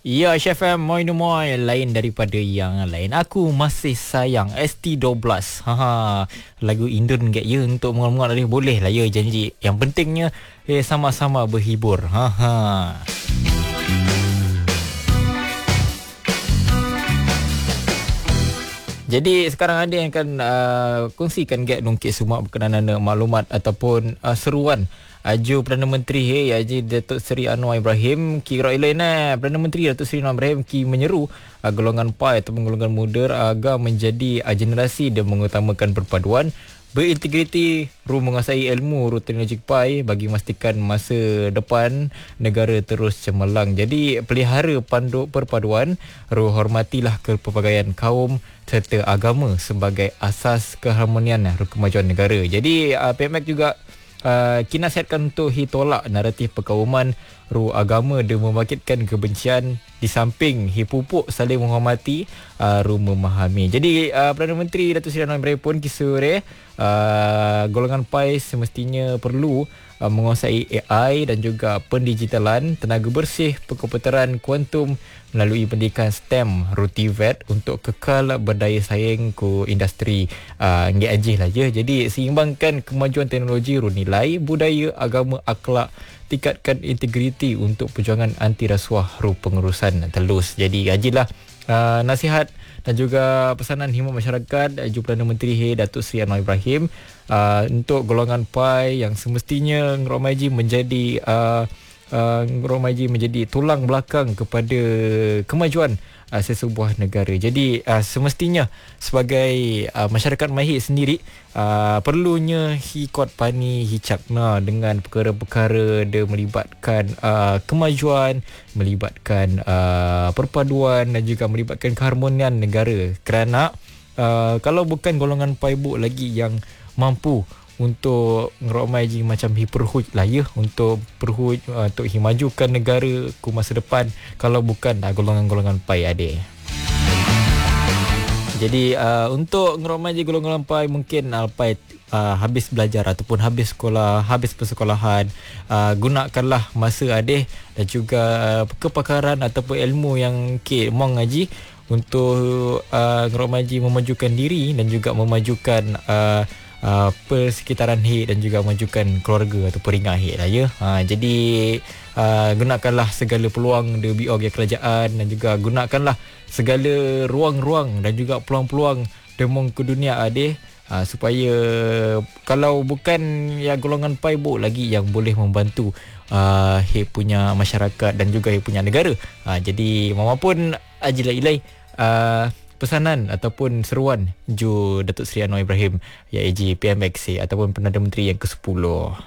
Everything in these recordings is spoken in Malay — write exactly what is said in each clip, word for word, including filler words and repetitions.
Ya, Chef M, moi no moi, lain daripada yang lain. Aku masih sayang S T dua belas. Ha ha. Lagu Indon get ya untuk mengal-mengal dia boleh lah ya, janji. Yang pentingnya eh sama-sama berhibur. Ha ha. Jadi sekarang ada yang akan uh, kongsikan get nungkit semua berkenaan dengan maklumat ataupun uh, seruan Aju Perdana Menteri hey, Haji Datuk Seri Anwar Ibrahim kira ilain eh Perdana Menteri Datuk Seri Anwar Ibrahim ki menyeru uh, golongan P A I ataupun golongan muda agar menjadi uh, generasi dan mengutamakan perpaduan berintegriti, ru menguasai ilmu, ru teknologi P A I bagi memastikan masa depan negara terus cemerlang. Jadi pelihara pandu perpaduan, ru hormatilah kepelbagaian kaum serta agama sebagai asas keharmonian ru kemajuan negara. Jadi uh, P M X juga Uh, kinasihatkan untuk hitolak naratif perkauman ru agama dan membangkitkan kebencian di samping hipupuk saling menghormati uh, ru memahami. Jadi uh, Perdana Menteri Datuk Seri Anwar Ibrahim pun kisah uh, golongan P A I semestinya perlu uh, menguasai A I dan juga pendigitalan, tenaga bersih, perkomputeran kuantum melalui pendidikan STEM ru T V E T untuk kekal berdaya saing ku industri uh, nggak aja lah ya. Jadi seimbangkan kemajuan teknologi ru nilai, budaya, agama, akhlak, tingkatkan integriti untuk perjuangan anti rasuah ru pengurusan telus. Jadi ajilah uh, nasihat dan juga pesanan himat masyarakat Aju Perdana Menteri He Datuk Seri Anwar Ibrahim uh, untuk golongan P A I yang semestinya Ngeromaji menjadi uh, Uh, Romaji menjadi tulang belakang kepada kemajuan uh, sesebuah negara. Jadi uh, semestinya sebagai uh, masyarakat mahir sendiri uh, perlunya hi kot pani hi cakna dengan perkara-perkara dia melibatkan uh, kemajuan, melibatkan uh, perpaduan dan juga melibatkan keharmonian negara. Kerana uh, kalau bukan golongan P A I bu lagi yang mampu untuk ngeromai je macam hiperhuj lah ya, untuk perhuj uh, untuk himajukan negara ku masa depan kalau bukan uh, golongan-golongan P A I ada. Jadi uh, untuk ngeromai je golongan P A I mungkin uh, P A I uh, habis belajar ataupun habis sekolah, habis persekolahan, uh, gunakanlah masa ada dan juga uh, kepakaran ataupun ilmu yang ke mong ngaji untuk uh, ngeromai je memajukan diri dan juga memajukan uh, Uh, persekitaran hit dan juga majukan keluarga atau peringah hit lah ya. Ha, jadi uh, gunakanlah segala peluang di B O G kerajaan dan juga gunakanlah segala ruang-ruang dan juga peluang-peluang demong ke dunia ada uh, supaya kalau bukan ya golongan P A I bu lagi yang boleh membantu uh, hit punya masyarakat dan juga hit punya negara. Ha, jadi maupun ajilai-ilai uh, pesanan ataupun seruan Ju Datuk Seri Anwar Ibrahim ya A G P M X ataupun Perdana Menteri yang kesepuluh.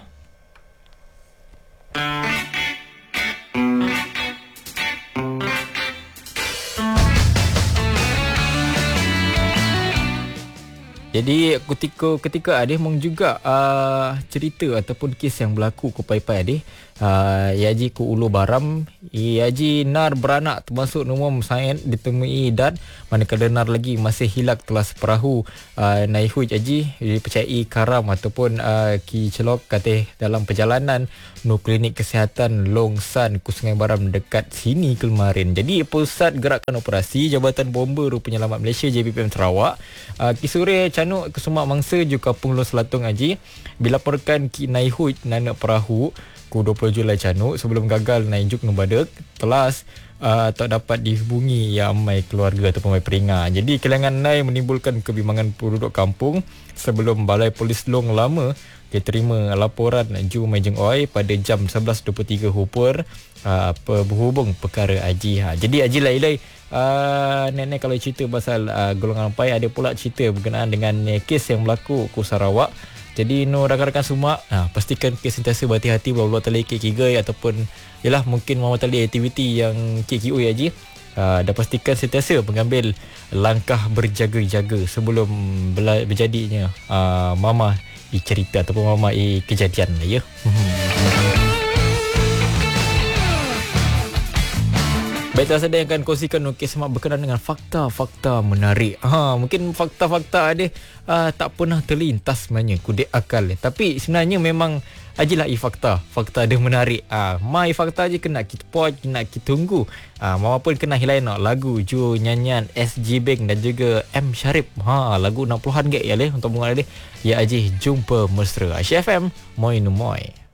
Jadi ketika ketika ada mong juga uh, cerita ataupun kes yang berlaku ku pai-pai ada uh, iaji ku Ulu Baram iaji nar beranak termasuk nomor sain ditemui dan manakala nar lagi masih hilak telah seperahu uh, naihu jaji dipercayai karam ataupun uh, ki celok kate dalam perjalanan no klinik kesihatan Longsan ku Sungai Baram dekat sini kemarin. Jadi Pusat Gerakan Operasi Jabatan Bomber Penyelamat Malaysia J B P M Sarawak uh, Kisure Canuk Kesumak Mangsa Ju Kampung Long Selatung Haji dilaporkan ki naihu nanak perahu ku dua puluh Julai Canuk sebelum gagal naik juk ngebadak telas uh, tak dapat dihubungi ya amai keluarga atau pemain peringat. Jadi kelangan nai menimbulkan kebimbangan penduduk kampung sebelum Balai Polis Long Lama dia terima laporan Ju Mejeng Oi pada jam sebelas dua puluh tiga Hupur uh, berhubung perkara Haji. Ha. Jadi Haji Lailai Uh, nenek kalau cerita pasal uh, golongan P A I ada pula cerita berkenaan dengan uh, kes yang berlaku ku Sarawak. Jadi no rakan-rakan semua uh, pastikan kes sentiasa berhati-hati bahawa tali K K G ataupun yalah mungkin mama tali aktiviti yang K K U ya Ji. Uh, dan pastikan sentiasa mengambil langkah berjaga-jaga sebelum bela- berjadinya uh, mama i cerita ataupun mama i kejadian lah ya. Baiklah, saya akan kongsikan okay, semak berkenaan dengan fakta-fakta menarik. Ha, mungkin fakta-fakta ada uh, tak pernah terlintas sebenarnya kudek akal. Tapi sebenarnya memang Ajilah i fakta. Fakta dia menarik. Ah, mai fakta je kena kita pause, kena kita tunggu. Ah, mau pun kena hilai nak lagu Ju nyanyian S G Bank dan juga M Sharif. Ha, lagu enam puluhan gak ya leh untuk bunga dia. Ya aji jumpa mesra. Aisyah F M, moi nu moi.